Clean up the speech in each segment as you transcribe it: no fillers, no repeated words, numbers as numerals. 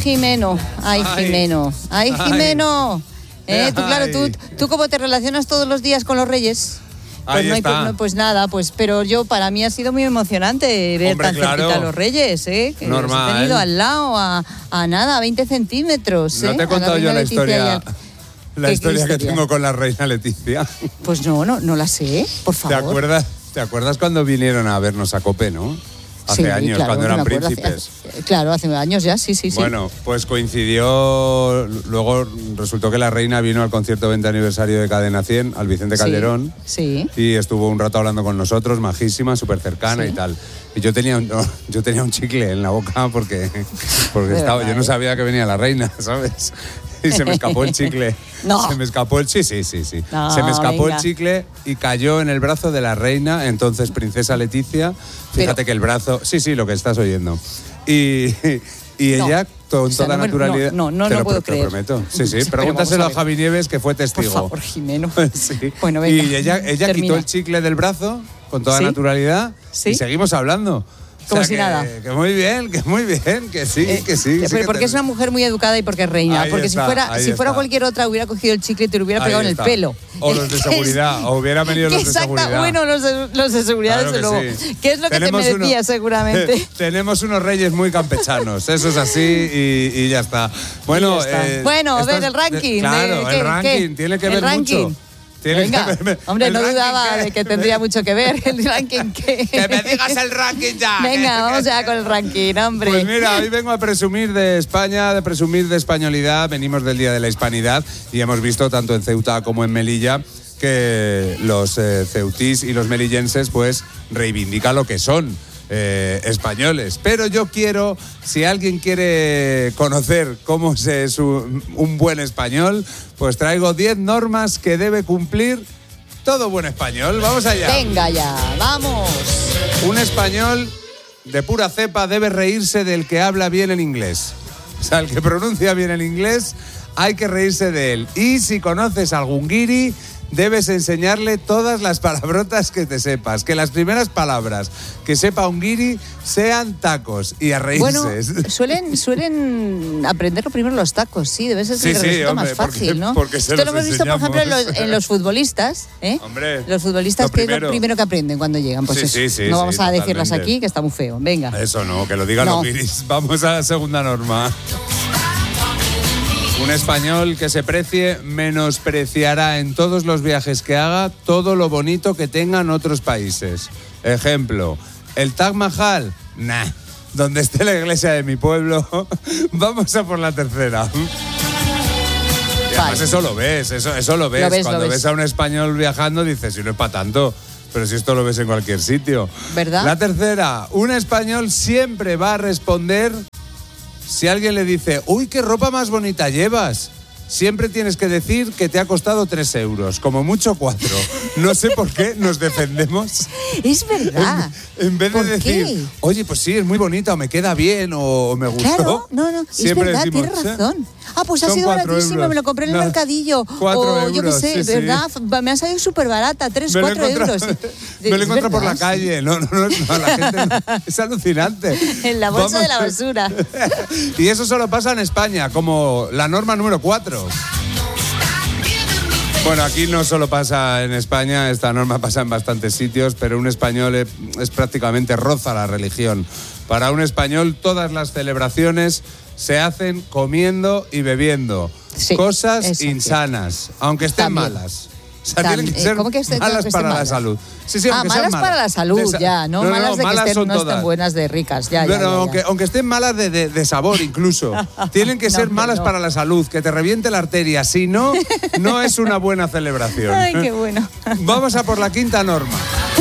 Jimeno, ay, Jimeno, ay, Jimeno. Tú, claro, tú ¿cómo te relacionas todos los días con los Reyes? Pues Ahí no hay, está. pues nada, pues pero para mí ha sido muy emocionante ver tan cerquita a los Reyes, que normal. los he tenido al lado a nada, a 20 centímetros. No te he contado yo la historia. La historia que tengo con la reina Leticia. Pues no la sé, por favor. ¿Te acuerdas cuando vinieron a vernos a COPE, no? Hace años, claro, cuando eran príncipes. Hace años ya, sí. Bueno, pues coincidió, luego resultó que la reina vino al concierto 20 aniversario de Cadena 100, al Vicente Calderón. Sí. Y estuvo un rato hablando con nosotros, majísima, súper cercana y tal. Y yo tenía un chicle en la boca porque yo no sabía que venía la reina, ¿sabes? Y se me escapó el chicle. No. Se me escapó el chicle, sí. No, se me escapó venga. el chicle y cayó en el brazo de la reina, entonces princesa Leticia. Fíjate que el brazo... Sí, lo que estás oyendo. Y ella, con toda naturalidad... No puedo creer. Te lo prometo. Sí, pregúntaselo a Javi Nieves, que fue testigo. Por favor, Jimeno. Sí. Bueno, venga. Y ella quitó el chicle del brazo, con toda naturalidad, y seguimos hablando. Como si nada. Que muy bien, que sí. Pero porque es una mujer muy educada y porque es reina. Ahí porque está, si fuera cualquier otra, hubiera cogido el chicle y te lo hubiera pegado en el pelo. O los de seguridad, o hubieran venido los de seguridad. Bueno, los de seguridad, desde luego. Sí. ¿Qué es lo que te merecía, seguramente? Tenemos unos reyes muy campechanos, eso es así y ya está. Bueno, a ver, el ranking. Claro, el ranking tiene que ver mucho. Venga, hombre, no dudaba de que tendría mucho que ver el ranking. Que me digas el ranking ya. Venga, vamos ya con el ranking, hombre. Pues mira, hoy vengo a presumir de España, de presumir de españolidad. Venimos del Día de la Hispanidad y hemos visto tanto en Ceuta como en Melilla que los ceutís y los melillenses pues reivindican lo que son. Españoles, pero yo quiero, si alguien quiere conocer cómo es un buen español, pues traigo 10 normas que debe cumplir todo buen español. Vamos allá. Venga ya, vamos. Un español de pura cepa debe reírse del que habla bien el inglés. O sea, el que pronuncia bien el inglés, hay que reírse de él. Y si conoces algún guiri, debes enseñarle todas las palabrotas que te sepas. Que las primeras palabras que sepa un guiri sean tacos y a reírse. Bueno, suelen aprenderlo primero los tacos, sí, debe ser el resultado más fácil, ¿no? Porque esto lo hemos visto, por ejemplo, en los futbolistas, Hombre, los futbolistas, que es lo primero que aprenden cuando llegan. Pues no vamos a decirlas aquí, que está muy feo. Venga. Eso no, que lo digan los guiris. Vamos a la segunda norma. Un español que se precie menospreciará en todos los viajes que haga todo lo bonito que tengan otros países. Ejemplo, el Taj Mahal, nah. Donde esté la iglesia de mi pueblo, vamos a por la tercera. Y además eso lo ves. Cuando ves a un español viajando dices, si no es para tanto. Pero si esto lo ves en cualquier sitio. ¿Verdad? La tercera, un español siempre va a responder... Si alguien le dice, uy, qué ropa más bonita llevas, siempre tienes que decir que te ha costado 3 euros, como mucho 4. No sé por qué nos defendemos. Es verdad. En vez de decir, oye, pues sí, es muy bonita, o me queda bien, o me gustó. Claro, no, siempre es verdad, decimos, tienes razón. Pues ha sido baratísimo, euros. Me lo compré en el mercadillo. 4 euros, yo qué sé, sí, ¿verdad? Me ha salido súper barata, 4 euros. Me lo encuentro por la calle. No, la gente no. Es alucinante. En la bolsa de la basura. Y eso solo pasa en España, como la norma número 4. Bueno, aquí no solo pasa en España, esta norma pasa en bastantes sitios, pero un español es prácticamente roza la religión. Para un español todas las celebraciones se hacen comiendo y bebiendo. Sí, cosas insanas, aunque estén malas. O sea, tienen que ser malas para la salud. Sí, malas para la salud, ya, no malas de que no estén buenas de ricas, ya. Pero aunque estén malas de sabor incluso, tienen que ser malas para la salud, que te reviente la arteria, si no, no es una buena celebración. Ay, qué bueno. Vamos a por la quinta norma.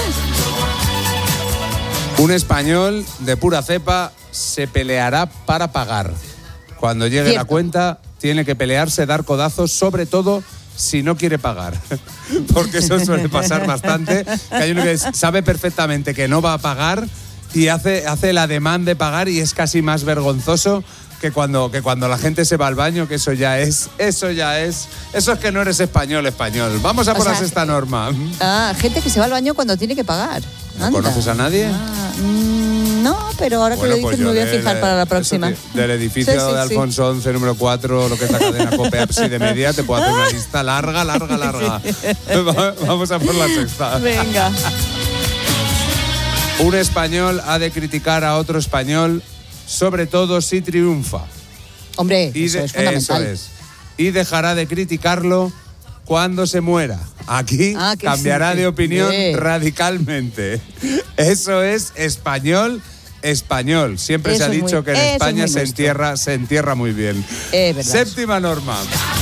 Un español de pura cepa se peleará para pagar. Cuando llegue la cuenta, tiene que pelearse, dar codazos, sobre todo si no quiere pagar. Porque eso suele pasar bastante. Que hay uno que sabe perfectamente que no va a pagar y hace el ademán de pagar y es casi más vergonzoso que cuando la gente se va al baño, que eso es que no eres español. Vamos a por la sexta norma. Gente que se va al baño cuando tiene que pagar. ¿No conoces a nadie? No, pero ahora que lo dices me voy a fijar para la próxima. Del edificio de Alfonso XI, número 4, lo que es la cadena COPE Ábside Media, te puedo hacer una lista larga. Vamos a por la sexta. Venga. Un español ha de criticar a otro español, sobre todo si triunfa. Hombre, eso es fundamental. Eso es. Y dejará de criticarlo cuando se muera. Aquí cambiará de opinión radicalmente. Eso es español. Siempre se ha dicho que en España se entierra muy bien. Séptima norma.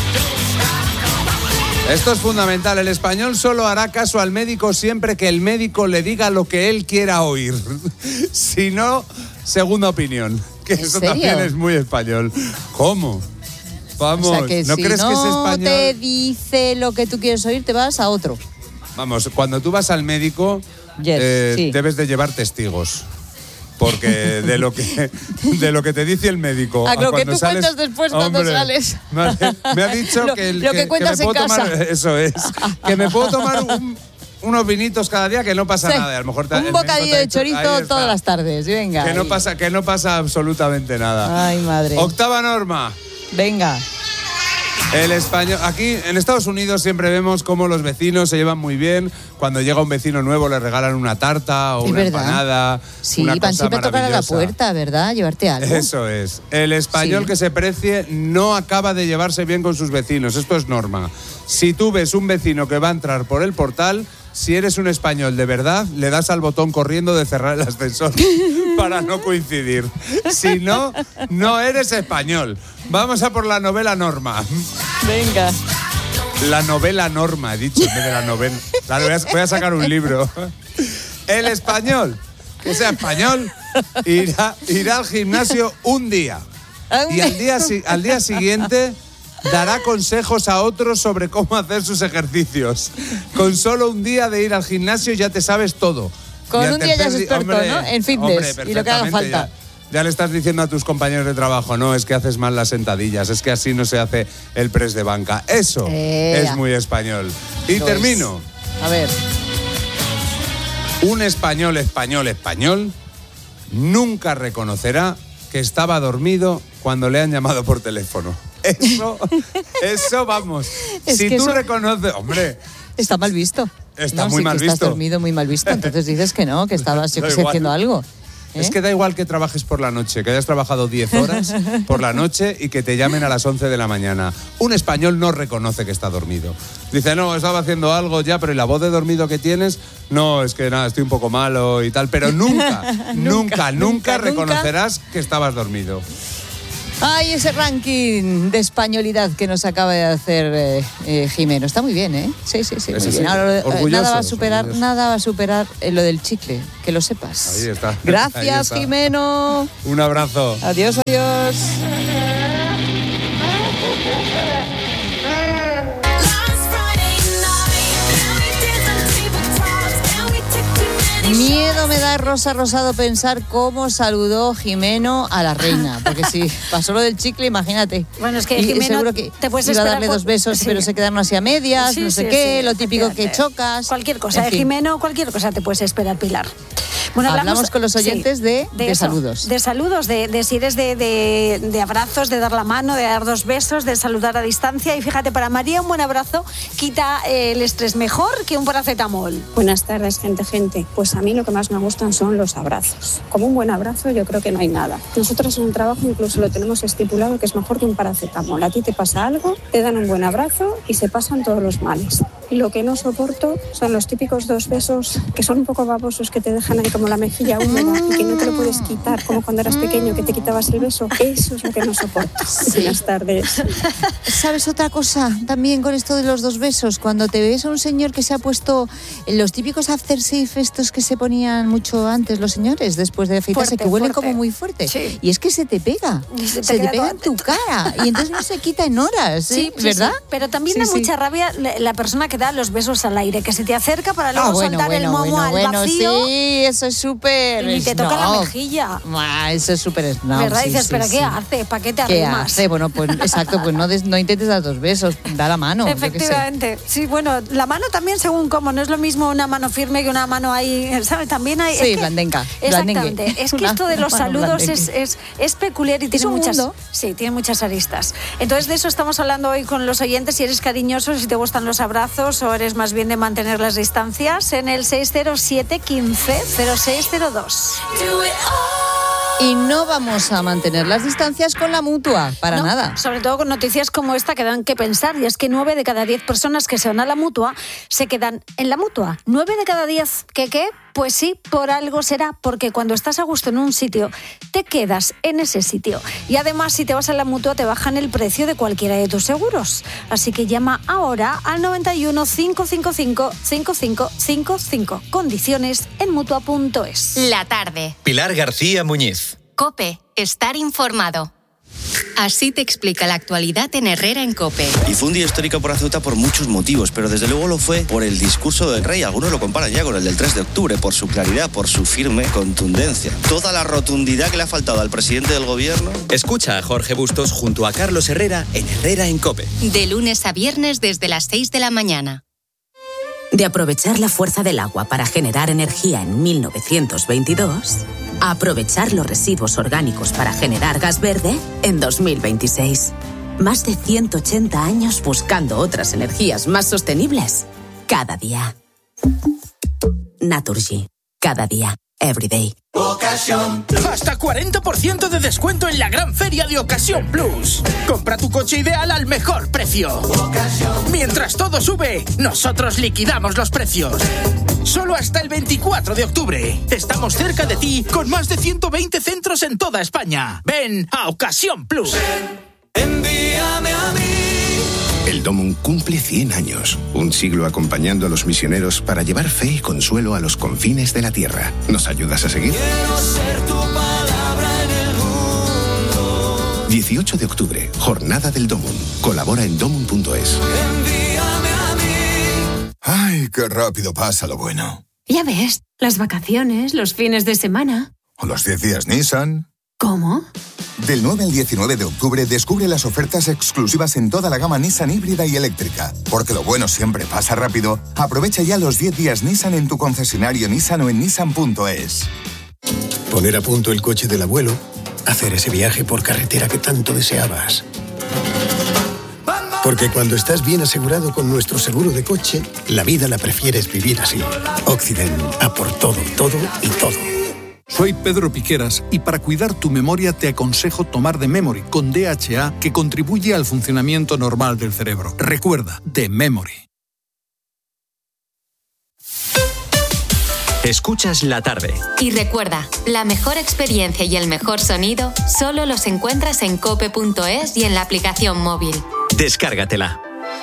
Esto es fundamental. El español solo hará caso al médico siempre que el médico le diga lo que él quiera oír. Si no, segunda opinión. Que eso también es muy español. ¿Cómo? Vamos, o sea que ¿no si crees que es español? te dice lo que tú quieres oír, te vas a otro. Vamos, cuando tú vas al médico, debes de llevar testigos. Porque de lo que te dice el médico. A lo que tú cuentas después cuando sales. Me ha dicho lo que cuentas en casa. Eso es. Que me puedo tomar unos vinitos cada día, que no pasa nada. A lo mejor un bocadillo de chorizo todas las tardes. Venga. Que no pasa absolutamente nada. Ay, madre. Octava norma. Venga. El español. Aquí en Estados Unidos siempre vemos cómo los vecinos se llevan muy bien. Cuando llega un vecino nuevo le regalan una tarta o una empanada. Sí, una van cosa siempre a tocar a la puerta, ¿verdad? Llevarte algo. Eso es. El español que se precie no acaba de llevarse bien con sus vecinos. Esto es norma. Si tú ves un vecino que va a entrar por el portal, si eres un español de verdad, le das al botón corriendo de cerrar el ascensor para no coincidir. Si no, no eres español. Vamos a por la novela norma. Venga. La novela norma, he dicho, en vez de la novela. Voy a sacar un libro. El español, que sea español, irá al gimnasio un día. Y al día siguiente dará consejos a otros sobre cómo hacer sus ejercicios. Con solo un día de ir al gimnasio ya te sabes todo. Con un día ya es experto, ¿no? En fitness y lo que haga falta. Ya le estás diciendo a tus compañeros de trabajo, no, es que haces mal las sentadillas, es que así no se hace el press de banca. Eso es muy español. Y termino. A ver. Un español nunca reconocerá que estaba dormido cuando le han llamado por teléfono. Eso vamos. Si tú reconoces, hombre. Está mal visto. Está muy mal visto. Estás dormido muy mal visto, entonces dices que no, que estabas haciendo algo. Es que da igual que trabajes por la noche, que hayas trabajado 10 horas por la noche y que te llamen a las 11 de la mañana. Un español no reconoce que está dormido. Dice, no, estaba haciendo algo ya, pero ¿y la voz de dormido que tienes? No, es que nada, estoy un poco malo y tal. Pero nunca reconocerás que estabas dormido. Ay, ese ranking de españolidad que nos acaba de hacer Jimeno. Está muy bien, ¿eh? Sí, muy bien. Ahora, nada va a superar lo del chicle, que lo sepas. Ahí está. Gracias, Jimeno. Un abrazo. Adiós. Miedo me da, Rosa Rosado, pensar cómo saludó Jimeno a la reina. Porque si pasó lo del chicle, imagínate. Bueno, es que Jimeno seguro que te puedes iba a darle 2 besos, pero se quedaron así a medias, no sé qué, lo típico que chocas. Cualquier cosa, de Jimeno, cualquier cosa te puedes esperar, Pilar. Bueno, hablamos con los oyentes de saludos. De saludos, de si eres de abrazos, de dar la mano, de dar 2 besos, de saludar a distancia. Y fíjate, para María un buen abrazo quita el estrés mejor que un paracetamol. Buenas tardes, gente. Pues a mí lo que más me gustan son los abrazos. Como un buen abrazo yo creo que no hay nada. Nosotros en el trabajo incluso lo tenemos estipulado que es mejor que un paracetamol. A ti te pasa algo, te dan un buen abrazo y se pasan todos los males. Lo que no soporto son los típicos 2 besos que son un poco babosos, que te dejan ahí como la mejilla húmeda y que no te lo puedes quitar, como cuando eras pequeño que te quitabas el beso. Eso es lo que no soporto. Buenas tardes. ¿Sabes otra cosa también con esto de los 2 besos? Cuando te ves a un señor que se ha puesto los típicos aftershave estos que se ponían mucho antes los señores después de afeitarse, que huelen como muy fuerte. Sí. Y es que se te pega. Se te pega en tu cara y entonces no se quita en horas, ¿sí? ¿Verdad? Sí. Pero también da mucha rabia la persona que que da los besos al aire, que se te acerca para luego soltar el momo al vacío. Sí, eso es súper. Y te toca la mejilla. Eso es súper snob. ¿Verdad? Dices, ¿pero qué hace? ¿Para qué te arrimas? ¿Qué hace? Bueno, pues exacto, pues no intentes dar 2 besos, da la mano. Efectivamente. Sí, bueno, la mano también según cómo, no es lo mismo una mano firme que una mano ahí, ¿sabes? También hay... Sí, blandenca. Exactamente. Es que esto de los saludos es peculiar y tiene muchas aristas. Entonces de eso estamos hablando hoy con los oyentes, si eres cariñoso, si te gustan los abrazos o eres más bien de mantener las distancias, en el 607 15 0602. Y no vamos a mantener las distancias con la Mutua, para nada. Sobre todo con noticias como esta que dan que pensar, y es que 9 de cada 10 personas que se van a la Mutua se quedan en la Mutua. 9 de cada 10, ¿qué? Pues sí, por algo será, porque cuando estás a gusto en un sitio, te quedas en ese sitio. Y además, si te vas a la Mutua, te bajan el precio de cualquiera de tus seguros. Así que llama ahora al 91 555 5555. Condiciones en Mutua.es. La tarde. Pilar García Muñiz. COPE. Estar informado. Así te explica la actualidad en Herrera en COPE. Y fue un día histórico por Ceuta por muchos motivos, pero desde luego lo fue por el discurso del rey. Algunos lo comparan ya con el del 3 de octubre, por su claridad, por su firme contundencia. Toda la rotundidad que le ha faltado al presidente del gobierno. Escucha a Jorge Bustos junto a Carlos Herrera en Herrera en COPE. De lunes a viernes desde las 6 de la mañana. De aprovechar la fuerza del agua para generar energía en 1922... a aprovechar los residuos orgánicos para generar gas verde en 2026. Más de 180 años buscando otras energías más sostenibles. Cada día. Naturgy. Cada día. Everyday. Ocasión. Hasta 40% de descuento en la gran feria de Ocasión Plus. Compra tu coche ideal al mejor precio. Ocasión. Mientras todo sube, nosotros liquidamos los precios. Solo hasta el 24 de octubre. Estamos cerca de ti con más de 120 centros en toda España. Ven a Ocasión Plus. Envíame a mí. El Domum cumple 100 años, un siglo acompañando a los misioneros para llevar fe y consuelo a los confines de la tierra. ¿Nos ayudas a seguir? Quiero ser tu palabra en el mundo. 18 de octubre, Jornada del Domum. Colabora en domum.es. Envíame a mí. Ay, qué rápido pasa lo bueno. Ya ves, las vacaciones, los fines de semana. O los 10 días Nissan. ¿Cómo? Del 9 al 19 de octubre descubre las ofertas exclusivas en toda la gama Nissan híbrida y eléctrica. Porque lo bueno siempre pasa rápido. Aprovecha ya los 10 días Nissan en tu concesionario Nissan o en Nissan.es. Poner a punto el coche del abuelo. Hacer ese viaje por carretera que tanto deseabas. Porque cuando estás bien asegurado con nuestro seguro de coche, la vida la prefieres vivir así. Occident, a por todo, todo y todo. Soy Pedro Piqueras y para cuidar tu memoria te aconsejo tomar The Memory con DHA que contribuye al funcionamiento normal del cerebro. Recuerda, The Memory. Escuchas la tarde. Y recuerda, la mejor experiencia y el mejor sonido solo los encuentras en cope.es y en la aplicación móvil. Descárgatela.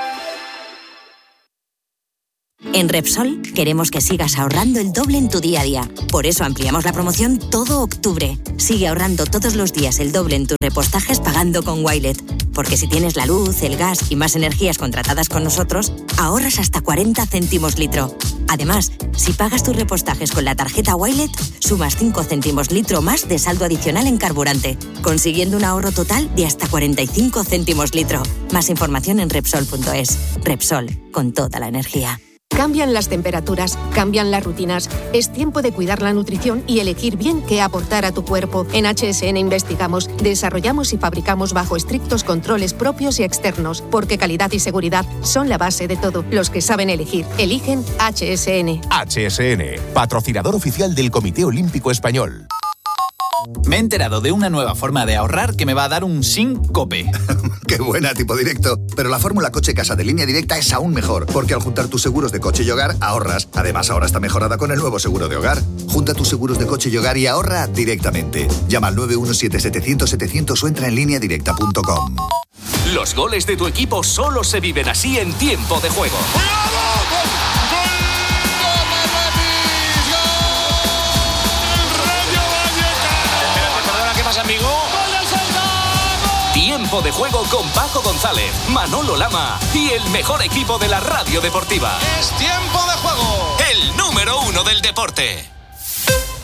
En Repsol queremos que sigas ahorrando el doble en tu día a día. Por eso ampliamos la promoción todo octubre. Sigue ahorrando todos los días el doble en tus repostajes pagando con Wilet. Porque si tienes la luz, el gas y más energías contratadas con nosotros, ahorras hasta 40 céntimos litro. Además, si pagas tus repostajes con la tarjeta Wilet, sumas 5 céntimos litro más de saldo adicional en carburante, consiguiendo un ahorro total de hasta 45 céntimos litro. Más información en Repsol.es. Repsol, con toda la energía. Cambian las temperaturas, cambian las rutinas. Es tiempo de cuidar la nutrición y elegir bien qué aportar a tu cuerpo. En HSN investigamos, desarrollamos y fabricamos bajo estrictos controles propios y externos, porque calidad y seguridad son la base de todo. Los que saben elegir, eligen HSN. HSN, patrocinador oficial del Comité Olímpico Español. Me he enterado de una nueva forma de ahorrar que me va a dar un síncope. ¡Qué buena, tipo directo! Pero la fórmula coche-casa de Línea Directa es aún mejor, porque al juntar tus seguros de coche y hogar, ahorras. Además, ahora está mejorada con el nuevo seguro de hogar. Junta tus seguros de coche y hogar y ahorra directamente. Llama al 917-700-700 o entra en lineadirecta.com. Los goles de tu equipo solo se viven así en tiempo de juego. Tiempo de Juego con Paco González, Manolo Lama y el mejor equipo de la radio deportiva. ¡Es Tiempo de Juego! El número 1 del deporte.